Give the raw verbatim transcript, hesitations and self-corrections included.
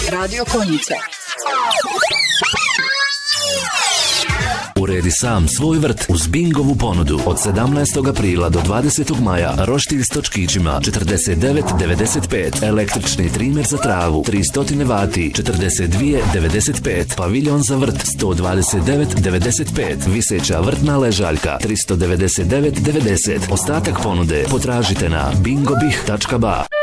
Radio Konjica. Uredi sam svoj vrt uz Bingovu ponudu. Od sedamnaestog aprila do dvadesetog maja roštilj s točkićima četrdeset devet devedeset pet, električni trimer za travu tristo vati četrdeset dva devedeset pet, paviljon za vrt sto dvadeset devet devedeset pet, viseća vrtna ležaljka tristo devedeset devet devedeset. Ostatak ponude potražite na bingobih tačka ba.